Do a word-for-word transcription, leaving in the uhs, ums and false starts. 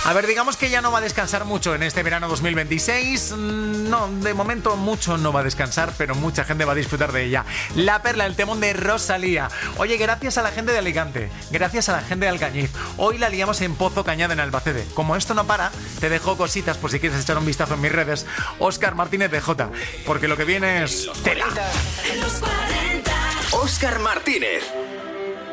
A ver, digamos que ya no va a descansar mucho en este verano dos mil veintiséis. No, de momento mucho no va a descansar, pero mucha gente va a disfrutar de ella. La Perla, el temón de Rosalía. Oye, gracias a la gente de Alicante, gracias a la gente de Alcañiz. Hoy la liamos en Pozo Cañada, en Albacete. Como esto no para, te dejo cositas por si quieres echar un vistazo en mis redes. Óscar Martínez de Jota, porque lo que viene es tela. Óscar Martínez.